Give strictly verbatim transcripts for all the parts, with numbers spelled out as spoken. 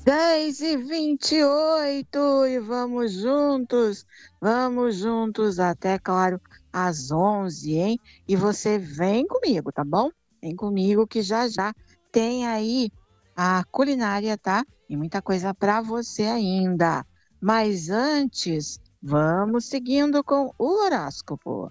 dez e vinte e oito e vamos juntos, vamos juntos até, claro, às onze, hein? E você vem comigo, tá bom? Vem comigo que já já tem aí a culinária, tá? E muita coisa para você ainda. Mas antes, vamos seguindo com o horóscopo.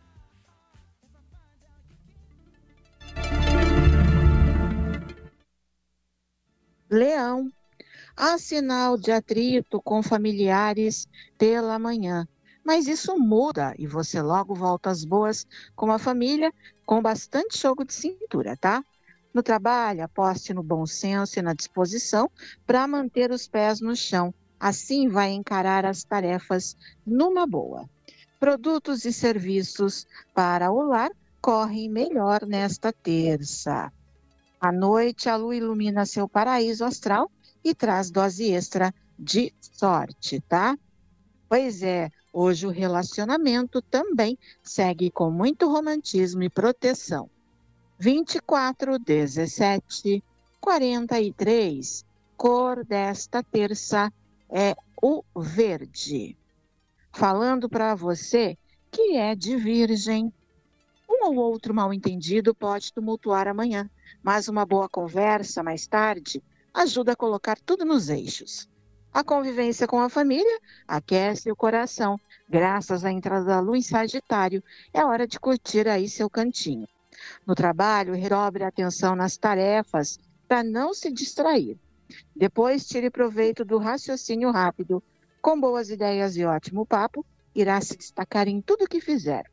Leão. Há sinal de atrito com familiares pela manhã, mas isso muda e você logo volta às boas com a família, com bastante jogo de cintura, tá? No trabalho, aposte no bom senso e na disposição para manter os pés no chão. Assim vai encarar as tarefas numa boa. Produtos e serviços para o lar correm melhor nesta terça. À noite, a lua ilumina seu paraíso astral e traz dose extra de sorte, tá? Pois é, hoje o relacionamento também segue com muito romantismo e proteção. vinte e quatro, dezessete, quarenta e três. Cor desta terça é o verde. Falando para você que é de Virgem. Um ou outro mal-entendido pode tumultuar amanhã, mas uma boa conversa mais tarde ajuda a colocar tudo nos eixos. A convivência com a família aquece o coração. Graças à entrada da lua em Sagitário, é hora de curtir aí seu cantinho. No trabalho, redobre a atenção nas tarefas para não se distrair. Depois, tire proveito do raciocínio rápido. Com boas ideias e ótimo papo, irá se destacar em tudo que fizer.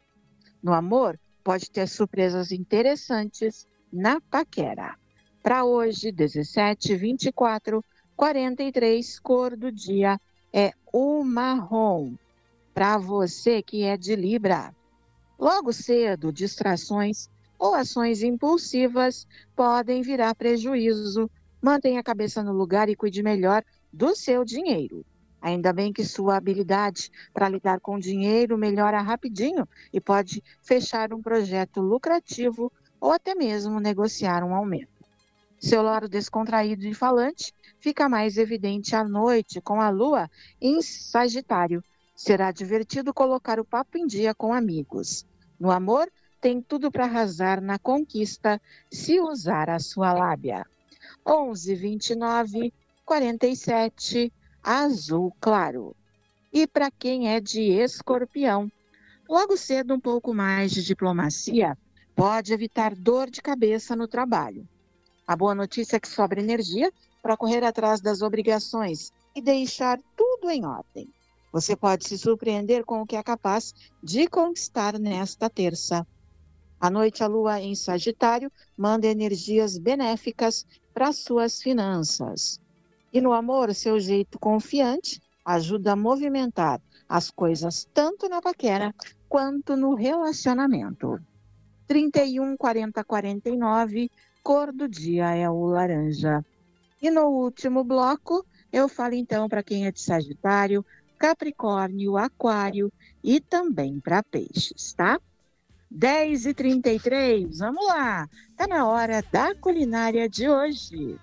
No amor, pode ter surpresas interessantes na paquera. Para hoje, dezessete, vinte e quatro, quarenta e três, cor do dia é o marrom. Para você que é de Libra. Logo cedo, distrações ou ações impulsivas podem virar prejuízo. Mantenha a cabeça no lugar e cuide melhor do seu dinheiro. Ainda bem que sua habilidade para lidar com dinheiro melhora rapidinho e pode fechar um projeto lucrativo ou até mesmo negociar um aumento. Seu lado descontraído e falante fica mais evidente à noite com a lua em Sagitário. Será divertido colocar o papo em dia com amigos. No amor, tem tudo para arrasar na conquista se usar a sua lábia. onze, vinte e nove, quarenta e sete, azul claro. E para quem é de Escorpião, logo cedo um pouco mais de diplomacia pode evitar dor de cabeça no trabalho. A boa notícia é que sobra energia para correr atrás das obrigações e deixar tudo em ordem. Você pode se surpreender com o que é capaz de conquistar nesta terça. À noite, a lua em Sagitário manda energias benéficas para suas finanças. E no amor, seu jeito confiante ajuda a movimentar as coisas tanto na paquera quanto no relacionamento. trinta e um, quarenta, quarenta e nove, cor do dia é o laranja. E no último bloco, eu falo então para quem é de Sagitário, Capricórnio, Aquário e também para peixes, tá? dez e trinta e três, vamos lá, tá na hora da culinária de hoje.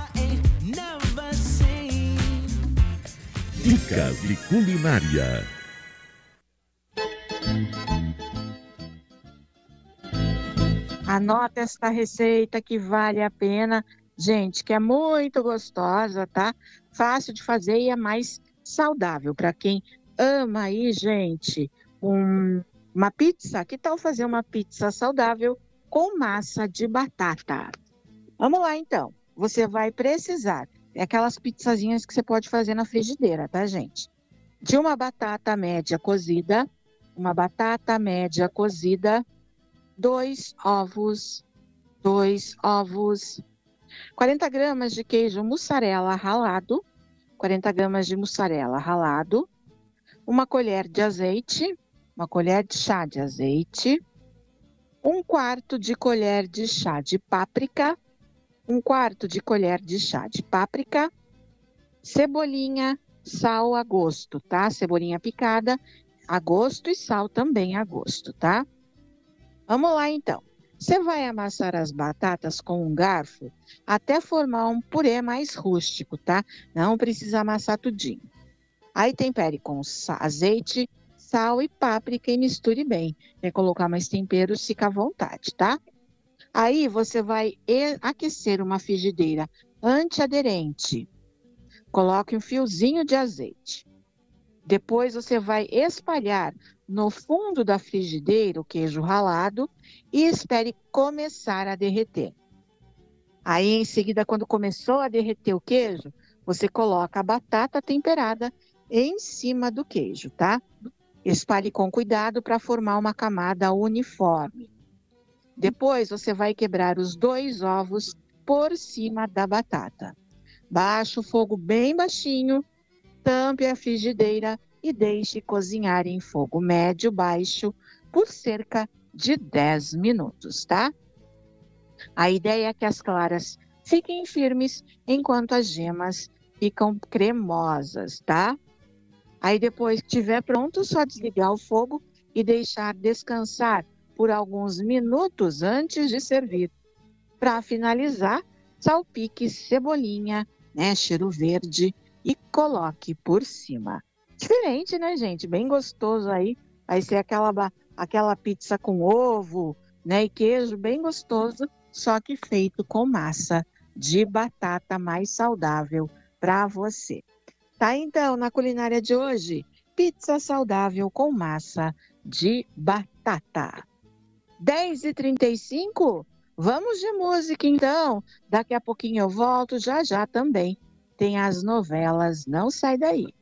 Dicas de culinária. Anota esta receita que vale a pena, gente, que é muito gostosa, tá? Fácil de fazer e é mais saudável para quem ama aí, gente, um, uma pizza. Que tal fazer uma pizza saudável com massa de batata? Vamos lá, então. Você vai precisar, é aquelas pizzazinhas que você pode fazer na frigideira, tá, gente? De uma batata média cozida, uma batata média cozida, dois ovos, dois ovos, quarenta gramas de queijo mussarela ralado, quarenta gramas de mussarela ralado, uma colher de azeite, uma colher de chá de azeite, um quarto de colher de chá de páprica, um quarto de colher de chá de páprica, cebolinha, sal a gosto, tá? Cebolinha picada a gosto e sal também a gosto, tá? Vamos lá, então. Você vai amassar as batatas com um garfo até formar um purê mais rústico, tá? Não precisa amassar tudinho. Aí tempere com sa- azeite, sal e páprica e misture bem. Quer colocar mais temperos, fica à vontade, tá? Aí você vai e- aquecer uma frigideira antiaderente. Coloque um fiozinho de azeite. Depois você vai espalhar no fundo da frigideira o queijo ralado e espere começar a derreter. Aí em seguida, quando começou a derreter o queijo, você coloca a batata temperada em cima do queijo, tá? Espalhe com cuidado para formar uma camada uniforme. Depois você vai quebrar os dois ovos por cima da batata. Baixe o fogo bem baixinho, tampe a frigideira e deixe cozinhar em fogo médio-baixo por cerca de dez minutos, tá? A ideia é que as claras fiquem firmes enquanto as gemas ficam cremosas, tá? Aí depois que estiver pronto, só desligar o fogo e deixar descansar por alguns minutos antes de servir. Para finalizar, salpique cebolinha, né, cheiro verde e coloque por cima. Diferente, né, gente? Bem gostoso aí. Vai ser aquela, ba- aquela pizza com ovo, né, e queijo, bem gostoso, só que feito com massa de batata mais saudável para você. Tá então, na culinária de hoje, pizza saudável com massa de batata. dez e trinta e cinco, vamos de música então. Daqui a pouquinho eu volto, já já também. Tem as novelas, não sai daí.